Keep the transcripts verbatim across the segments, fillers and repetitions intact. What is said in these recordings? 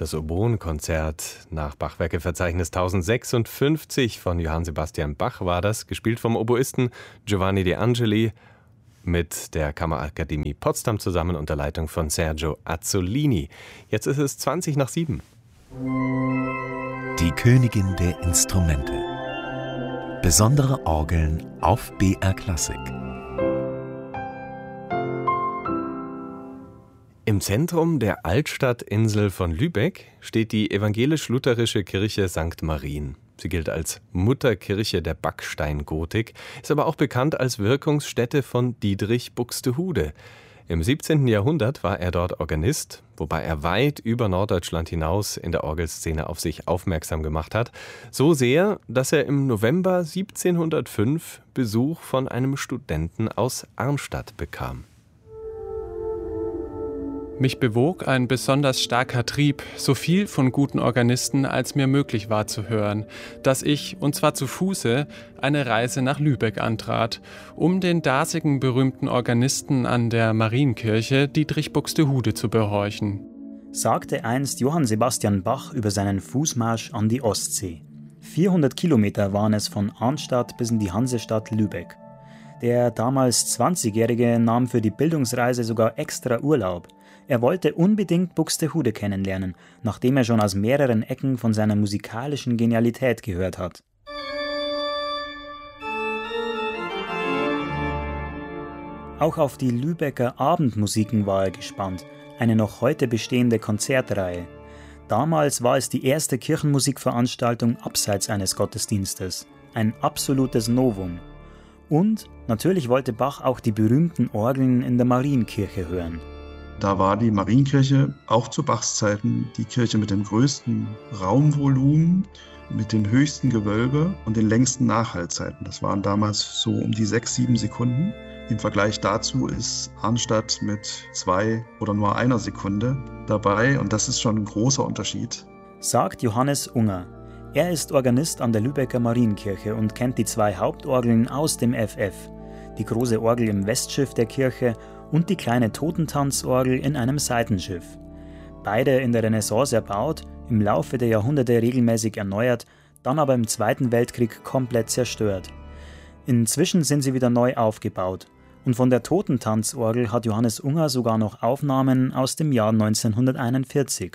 Das Oboenkonzert nach Bachwerkeverzeichnis tausendsechsundfünfzig von Johann Sebastian Bach war das, gespielt vom Oboisten Giovanni De Angeli mit der Kammerakademie Potsdam zusammen unter Leitung von Sergio Azzolini. Jetzt ist es zwanzig nach sieben. Die Königin der Instrumente. Besondere Orgeln auf B R Klassik. Im Zentrum der Altstadtinsel von Lübeck steht die evangelisch-lutherische Kirche Sankt Marien. Sie gilt als Mutterkirche der Backsteingotik, ist aber auch bekannt als Wirkungsstätte von Dietrich Buxtehude. Im siebzehnten Jahrhundert war er dort Organist, wobei er weit über Norddeutschland hinaus in der Orgelszene auf sich aufmerksam gemacht hat. So sehr, dass er im November siebzehnhundertfünf Besuch von einem Studenten aus Arnstadt bekam. Mich bewog ein besonders starker Trieb, so viel von guten Organisten als mir möglich war zu hören, dass ich, und zwar zu Fuße, eine Reise nach Lübeck antrat, um den dasigen berühmten Organisten an der Marienkirche Dietrich Buxtehude zu behorchen. Sagte einst Johann Sebastian Bach über seinen Fußmarsch an die Ostsee. vierhundert Kilometer waren es von Arnstadt bis in die Hansestadt Lübeck. Der damals zwanzigjährige nahm für die Bildungsreise sogar extra Urlaub. Er wollte unbedingt Buxtehude kennenlernen, nachdem er schon aus mehreren Ecken von seiner musikalischen Genialität gehört hat. Auch auf die Lübecker Abendmusiken war er gespannt, eine noch heute bestehende Konzertreihe. Damals war es die erste Kirchenmusikveranstaltung abseits eines Gottesdienstes, ein absolutes Novum. Und natürlich wollte Bach auch die berühmten Orgeln in der Marienkirche hören. Da war die Marienkirche auch zu Bachs Zeiten die Kirche mit dem größten Raumvolumen, mit den höchsten Gewölbe und den längsten Nachhallzeiten. Das waren damals so um die sechs, sieben Sekunden. Im Vergleich dazu ist Arnstadt mit zwei oder nur einer Sekunde dabei und das ist schon ein großer Unterschied. Sagt Johannes Unger. Er ist Organist an der Lübecker Marienkirche und kennt die zwei Hauptorgeln aus dem F F. Die große Orgel im Westschiff der Kirche und die kleine Totentanzorgel in einem Seitenschiff. Beide in der Renaissance erbaut, im Laufe der Jahrhunderte regelmäßig erneuert, dann aber im Zweiten Weltkrieg komplett zerstört. Inzwischen sind sie wieder neu aufgebaut. Und von der Totentanzorgel hat Johannes Unger sogar noch Aufnahmen aus dem Jahr neunzehnhunderteinundvierzig.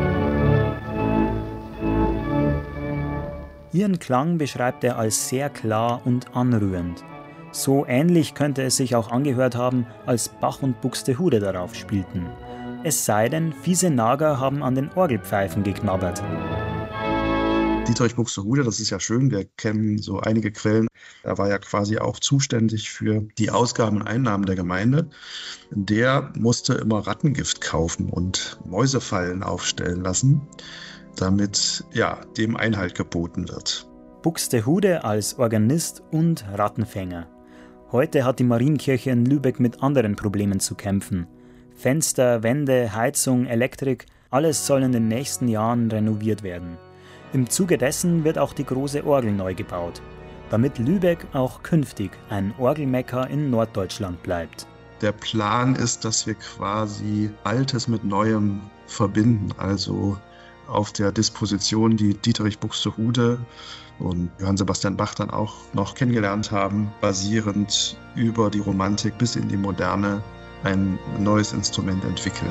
Ihren Klang beschreibt er als sehr klar und anrührend. So ähnlich könnte es sich auch angehört haben, als Bach und Buxtehude darauf spielten. Es sei denn, fiese Nager haben an den Orgelpfeifen geknabbert. Dietrich Buxtehude, das ist ja schön, wir kennen so einige Quellen. Er war ja quasi auch zuständig für die Ausgaben und Einnahmen der Gemeinde. Der musste immer Rattengift kaufen und Mäusefallen aufstellen lassen, damit ja, dem Einhalt geboten wird. Buxtehude als Organist und Rattenfänger. Heute hat die Marienkirche in Lübeck mit anderen Problemen zu kämpfen. Fenster, Wände, Heizung, Elektrik, alles soll in den nächsten Jahren renoviert werden. Im Zuge dessen wird auch die große Orgel neu gebaut, damit Lübeck auch künftig ein Orgelmekka in Norddeutschland bleibt. Der Plan ist, dass wir quasi Altes mit Neuem verbinden, also auf der Disposition, die Dietrich Buxtehude und Johann Sebastian Bach dann auch noch kennengelernt haben, basierend über die Romantik bis in die Moderne ein neues Instrument entwickeln.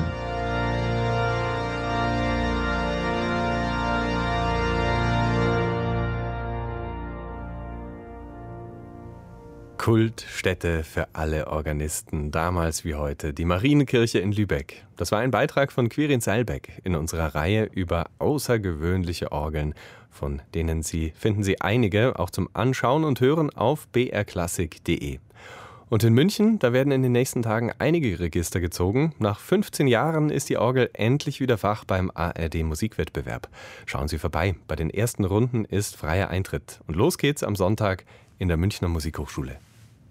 Kultstätte für alle Organisten, damals wie heute, die Marienkirche in Lübeck. Das war ein Beitrag von Quirin Seilbeck in unserer Reihe über außergewöhnliche Orgeln, von denen Sie finden Sie einige auch zum Anschauen und Hören auf b r klassik punkt d e. Und in München, da werden in den nächsten Tagen einige Register gezogen. Nach fünfzehn Jahren ist die Orgel endlich wieder Fach beim A R D-Musikwettbewerb. Schauen Sie vorbei, bei den ersten Runden ist freier Eintritt. Und los geht's am Sonntag in der Münchner Musikhochschule.